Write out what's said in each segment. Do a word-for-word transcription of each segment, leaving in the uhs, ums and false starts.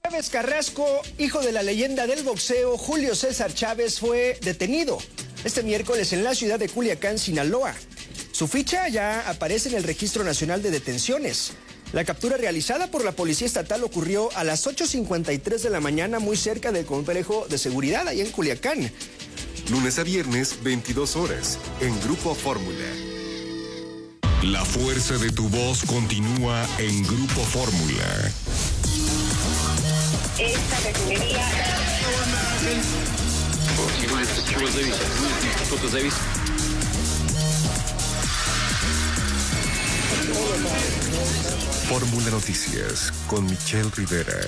Chávez Carrasco, hijo de la leyenda del boxeo Julio César Chávez, fue detenido este miércoles en la ciudad de Culiacán, Sinaloa. Su ficha ya aparece en el Registro Nacional de Detenciones. La captura realizada por la Policía Estatal ocurrió a las ocho cincuenta y tres de la mañana, muy cerca del complejo de seguridad ahí en Culiacán. Lunes a viernes, veintidós horas, en Grupo Fórmula. La fuerza de tu voz continúa en Grupo Fórmula. Esta refinería. Fórmula Noticias con Michelle Rivera.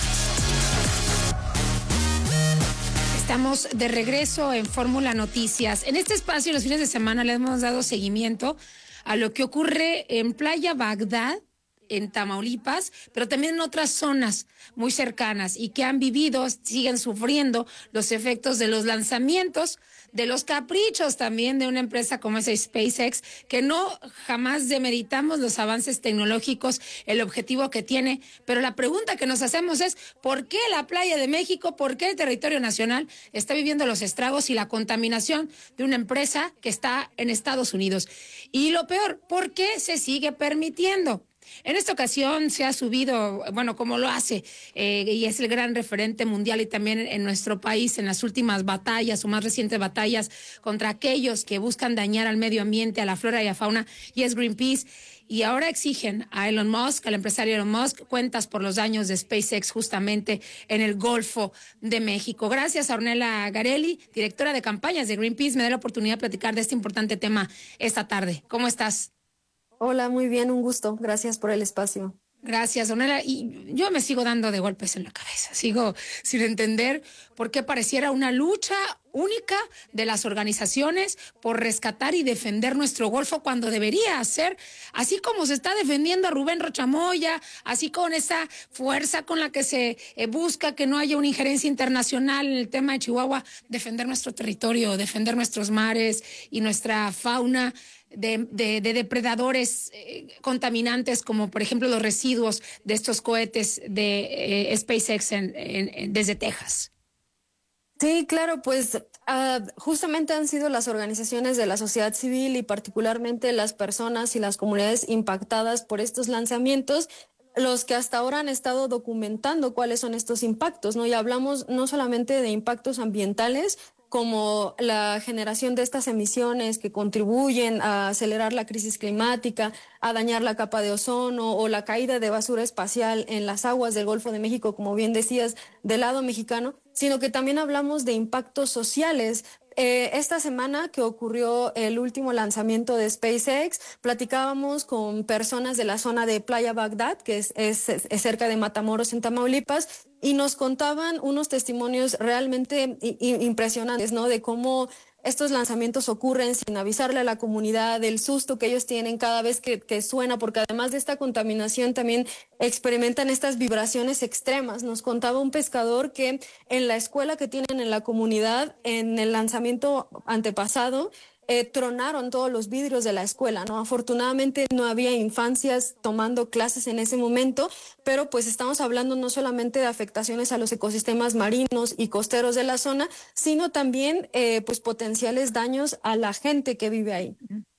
Estamos de regreso en Fórmula Noticias. En este espacio, los fines de semana, le hemos dado seguimiento a lo que ocurre en Playa Bagdad, en Tamaulipas, pero también en otras zonas muy cercanas y que han vivido, siguen sufriendo los efectos de los lanzamientos, de los caprichos también de una empresa como esa SpaceX, que no jamás demeritamos los avances tecnológicos, el objetivo que tiene, pero la pregunta que nos hacemos es, ¿por qué la playa de México, por qué el territorio nacional está viviendo los estragos y la contaminación de una empresa que está en Estados Unidos? Y lo peor, ¿por qué se sigue permitiendo? En esta ocasión se ha subido, bueno, como lo hace, eh, y es el gran referente mundial y también en nuestro país en las últimas batallas o más recientes batallas contra aquellos que buscan dañar al medio ambiente, a la flora y a la fauna, y es Greenpeace. Y ahora exigen a Elon Musk, al empresario Elon Musk, cuentas por los daños de SpaceX justamente en el Golfo de México. Gracias a Ornella Garelli, directora de campañas de Greenpeace, me da la oportunidad de platicar de este importante tema esta tarde. ¿Cómo estás? Hola, muy bien, un gusto. Gracias por el espacio. Gracias, Ornella. Y yo me sigo dando de golpes en la cabeza. Sigo sin entender por qué pareciera una lucha única de las organizaciones por rescatar y defender nuestro Golfo cuando debería ser, así como se está defendiendo a Rubén Rochamoya, así con esa fuerza con la que se eh, busca que no haya una injerencia internacional en el tema de Chihuahua, defender nuestro territorio, defender nuestros mares y nuestra fauna. De, de, de depredadores eh, contaminantes como por ejemplo los residuos de estos cohetes de eh, SpaceX en, en, en, desde Texas. Sí, claro, pues uh, justamente han sido las organizaciones de la sociedad civil y particularmente las personas y las comunidades impactadas por estos lanzamientos los que hasta ahora han estado documentando cuáles son estos impactos, ¿no? Y hablamos no solamente de impactos ambientales, como la generación de estas emisiones que contribuyen a acelerar la crisis climática, a dañar la capa de ozono o la caída de basura espacial en las aguas del Golfo de México, como bien decías, del lado mexicano, sino que también hablamos de impactos sociales. Eh, esta semana que ocurrió el último lanzamiento de SpaceX, platicábamos con personas de la zona de Playa Bagdad, que es, es, es cerca de Matamoros, en Tamaulipas, y nos contaban unos testimonios realmente impresionantes, ¿no? De cómo estos lanzamientos ocurren sin avisarle a la comunidad, del susto que ellos tienen cada vez que, que suena, porque además de esta contaminación también experimentan estas vibraciones extremas. Nos contaba un pescador que en la escuela que tienen en la comunidad, en el lanzamiento antepasado, Eh, tronaron todos los vidrios de la escuela, ¿no? Afortunadamente no había infancias tomando clases en ese momento, pero pues estamos hablando no solamente de afectaciones a los ecosistemas marinos y costeros de la zona, sino también eh, pues potenciales daños a la gente que vive ahí.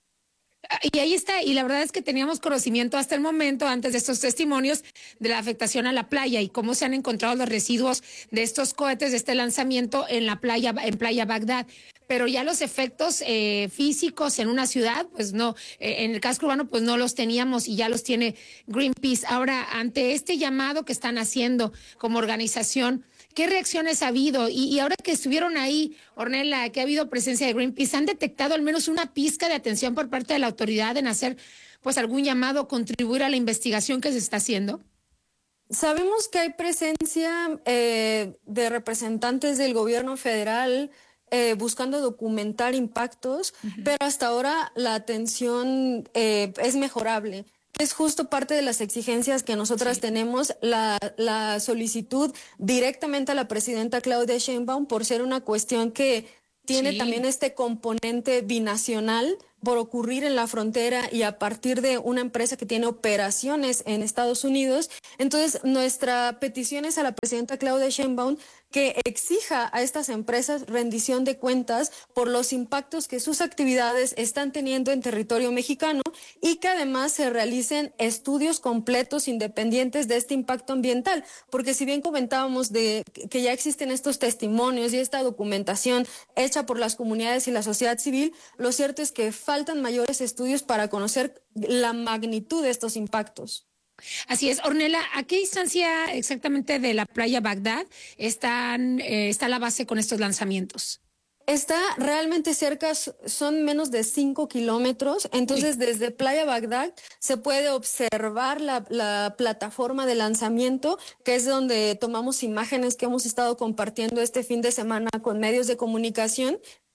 Y ahí está, y la verdad es que teníamos conocimiento hasta el momento, antes de estos testimonios, de la afectación a la playa y cómo se han encontrado los residuos de estos cohetes, de este lanzamiento en la playa, en Playa Bagdad. Pero ya los efectos eh, físicos en una ciudad, pues no, eh, en el casco urbano, pues no los teníamos y ya los tiene Greenpeace. Ahora, ante este llamado que están haciendo como organización, ¿qué reacciones ha habido? Y, y ahora que estuvieron ahí, Ornella, que ha habido presencia de Greenpeace, ¿han detectado al menos una pizca de atención por parte de la autoridad en hacer pues algún llamado, contribuir a la investigación que se está haciendo? Sabemos que hay presencia eh, de representantes del gobierno federal eh, buscando documentar impactos, uh-huh. pero hasta ahora la atención eh, es mejorable. Es justo parte de las exigencias que nosotras sí. tenemos, la, la solicitud directamente a la presidenta Claudia Sheinbaum por ser una cuestión que tiene sí. también este componente binacional por ocurrir en la frontera y a partir de una empresa que tiene operaciones en Estados Unidos. Entonces, nuestra petición es a la presidenta Claudia Sheinbaum que exija a estas empresas rendición de cuentas por los impactos que sus actividades están teniendo en territorio mexicano y que además se realicen estudios completos independientes de este impacto ambiental, porque si bien comentábamos de que ya existen estos testimonios y esta documentación hecha por las comunidades y la sociedad civil, lo cierto es que faltan mayores estudios para conocer la magnitud de estos impactos. Así es. Ornella, ¿a qué distancia exactamente de la playa Bagdad están, eh, está la base con estos lanzamientos? Está realmente cerca, son menos de cinco kilómetros, entonces sí. Desde Playa Bagdad se puede observar la, la plataforma de lanzamiento, que es donde tomamos imágenes que hemos estado compartiendo este fin de semana con medios de comunicación.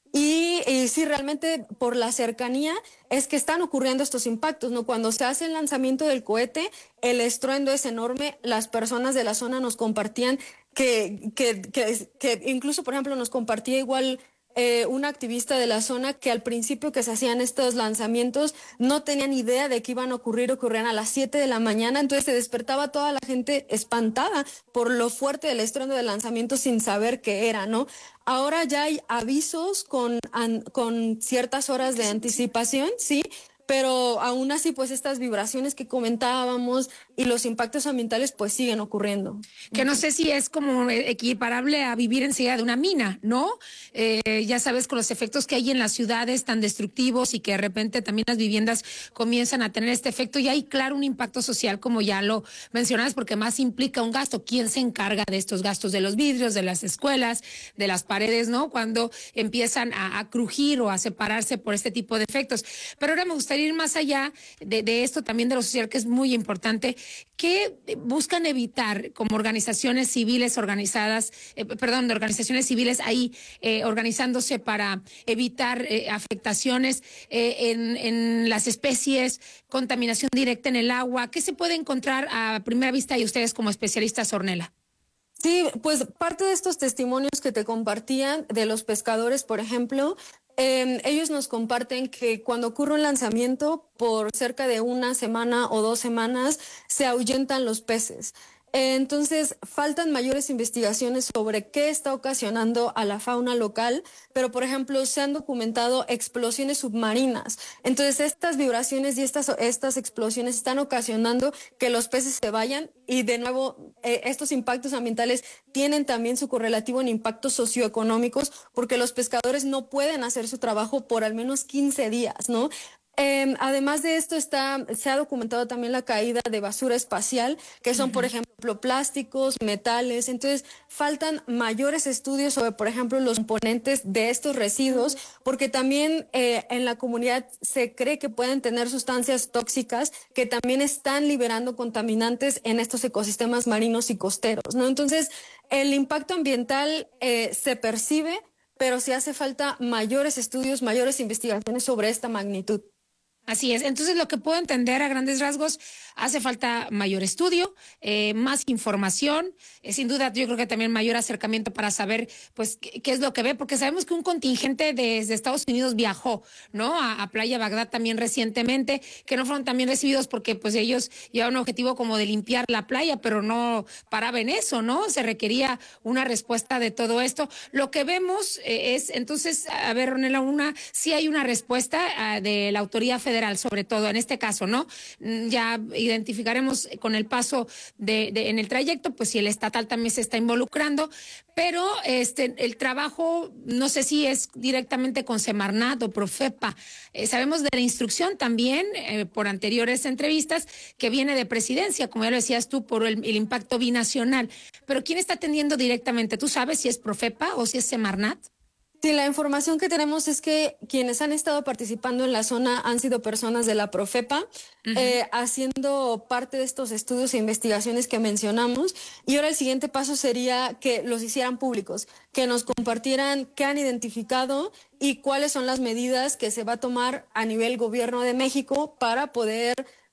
Y, y sí, realmente por la cercanía es que están ocurriendo estos impactos, ¿no? Cuando se hace el lanzamiento del cohete, el estruendo es enorme. Las personas de la zona nos compartían que, que, que, que incluso, por ejemplo, nos compartía igual eh, una activista de la zona que al principio que se hacían estos lanzamientos no tenían idea de que iban a ocurrir, ocurrían a las siete de la mañana, entonces se despertaba toda la gente espantada por lo fuerte del estruendo del lanzamiento sin saber qué era, ¿no? Ahora ya hay avisos con, an, con ciertas horas de anticipación, sí, pero aún así, pues estas vibraciones que comentábamos y los impactos ambientales, pues siguen ocurriendo. Que no sé si es como equiparable a vivir enseguida de una mina, ¿no? Eh, ya sabes, con los efectos que hay en las ciudades tan destructivos y que de repente también las viviendas comienzan a tener este efecto, y hay, claro, un impacto social, como ya lo mencionabas, porque más implica un gasto. ¿Quién se encarga de estos gastos? De los vidrios, de las escuelas, de las paredes, ¿no? Cuando empiezan a, a crujir o a separarse por este tipo de efectos. Pero ahora me gustaría ir más allá de, de esto, también de lo social, que es muy importante. ¿Qué buscan evitar como organizaciones civiles organizadas, eh, perdón, de organizaciones civiles ahí eh, organizándose para evitar eh, afectaciones eh, en, en las especies, contaminación directa en el agua? ¿Qué se puede encontrar a primera vista y ustedes como especialistas, Ornella? Sí, pues parte de estos testimonios que te compartían de los pescadores, por ejemplo, Eh, ellos nos comparten que cuando ocurre un lanzamiento, por cerca de una semana o dos semanas, se ahuyentan los peces. Eh, entonces, faltan mayores investigaciones sobre qué está ocasionando a la fauna local, pero, por ejemplo, se han documentado explosiones submarinas. Entonces, estas vibraciones y estas, estas explosiones están ocasionando que los peces se vayan y, de nuevo, eh, estos impactos ambientales tienen también su correlativo en impactos socioeconómicos porque los pescadores no pueden hacer su trabajo por al menos quince días, ¿no? Eh, además de esto, está, se ha documentado también la caída de basura espacial, que son, uh-huh. por ejemplo, plásticos, metales. Entonces, faltan mayores estudios sobre, por ejemplo, los componentes de estos residuos, porque también eh, en la comunidad se cree que pueden tener sustancias tóxicas que también están liberando contaminantes en estos ecosistemas marinos y costeros, ¿no? Entonces, el impacto ambiental eh, se percibe, pero sí hace falta mayores estudios, mayores investigaciones sobre esta magnitud. Así es. Entonces, lo que puedo entender a grandes rasgos, hace falta mayor estudio, eh, más información, eh, sin duda yo creo que también mayor acercamiento para saber pues qué, qué es lo que ve, porque sabemos que un contingente desde Estados Unidos viajó, ¿no? A, a Playa Bagdad también recientemente, que no fueron también recibidos porque pues ellos llevaban un objetivo como de limpiar la playa, pero no paraba en eso, ¿no? Se requería una respuesta de todo esto. Lo que vemos eh, es, entonces, a ver, Ornella, una, sí hay una respuesta uh, de la autoridad federal, sobre todo en este caso, ¿no? Ya identificaremos con el paso de, de en el trayecto, pues si el estatal también se está involucrando, pero este el trabajo, no sé si es directamente con Semarnat o Profepa. Eh, sabemos de la instrucción también, eh, por anteriores entrevistas, que viene de presidencia, como ya lo decías tú, por el, el impacto binacional. Pero ¿quién está atendiendo directamente? ¿Tú sabes si es Profepa o si es Semarnat? Sí, la información que tenemos es que quienes han estado participando en la zona han sido personas de la Profepa, uh-huh. eh, haciendo parte de estos estudios e investigaciones que mencionamos. Y ahora el siguiente paso sería que los hicieran públicos, que nos compartieran qué han identificado y cuáles son las medidas que se va a tomar a nivel gobierno de México para poder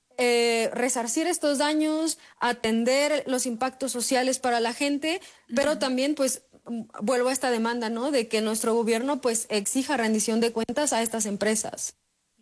Eh, resarcir estos daños, atender los impactos sociales para la gente, pero uh-huh. también pues vuelvo a esta demanda, ¿no? De que nuestro gobierno pues exija rendición de cuentas a estas empresas.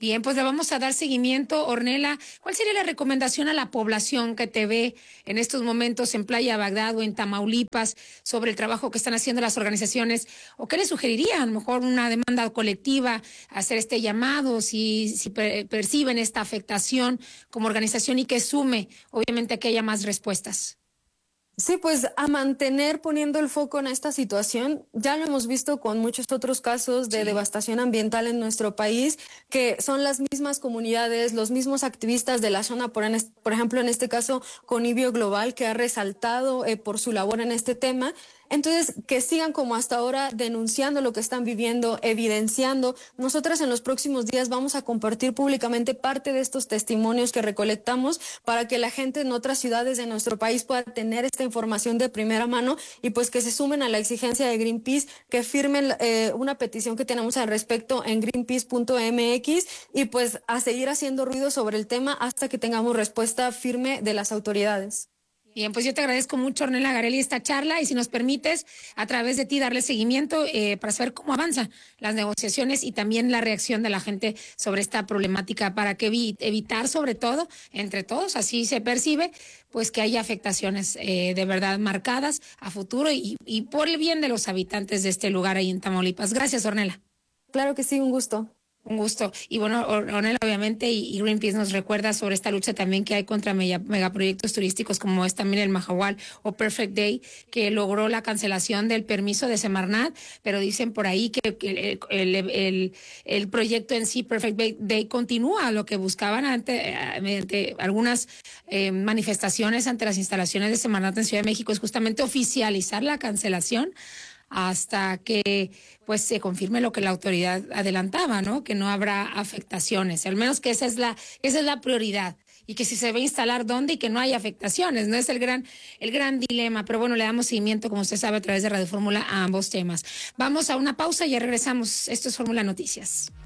Bien, pues le vamos a dar seguimiento. Ornella, ¿cuál sería la recomendación a la población que te ve en estos momentos en Playa Bagdad o en Tamaulipas sobre el trabajo que están haciendo las organizaciones? ¿O qué les sugeriría? A lo mejor una demanda colectiva, hacer este llamado, si, si per- perciben esta afectación como organización y que sume, obviamente, a que haya más respuestas. Sí, pues a mantener poniendo el foco en esta situación. Ya lo hemos visto con muchos otros casos de sí. devastación ambiental en nuestro país, que son las mismas comunidades, los mismos activistas de la zona, por, en este, por ejemplo, en este caso, Conivio Global, que ha resaltado eh, por su labor en este tema. Entonces, que sigan como hasta ahora denunciando lo que están viviendo, evidenciando. Nosotras en los próximos días vamos a compartir públicamente parte de estos testimonios que recolectamos para que la gente en otras ciudades de nuestro país pueda tener esta información de primera mano y pues que se sumen a la exigencia de Greenpeace, que firmen eh, una petición que tenemos al respecto en greenpeace punto m x y pues a seguir haciendo ruido sobre el tema hasta que tengamos respuesta firme de las autoridades. Bien, pues yo te agradezco mucho, Ornella Garelli, esta charla y si nos permites, a través de ti, darle seguimiento eh, para saber cómo avanzan las negociaciones y también la reacción de la gente sobre esta problemática para que evi- evitar, sobre todo, entre todos, así se percibe, pues que haya afectaciones eh, de verdad marcadas a futuro y, y por el bien de los habitantes de este lugar ahí en Tamaulipas. Gracias, Ornella. Claro que sí, un gusto. Un gusto. Y bueno, Ornella, obviamente, y, y Greenpeace nos recuerda sobre esta lucha también que hay contra mega, megaproyectos turísticos como es también el Mahahual o Perfect Day, que logró la cancelación del permiso de Semarnat, pero dicen por ahí que, que el, el, el, el proyecto en sí, Perfect Day, continúa. Lo que buscaban ante, mediante algunas eh, manifestaciones ante las instalaciones de Semarnat en Ciudad de México es justamente oficializar la cancelación hasta que pues se confirme lo que la autoridad adelantaba, ¿no? Que no habrá afectaciones, al menos que esa es la esa es la prioridad y que si se va a instalar dónde y que no haya afectaciones, no es el gran el gran dilema, pero bueno, le damos seguimiento, como usted sabe, a través de Radio Fórmula a ambos temas. Vamos a una pausa y ya regresamos. Esto es Fórmula Noticias.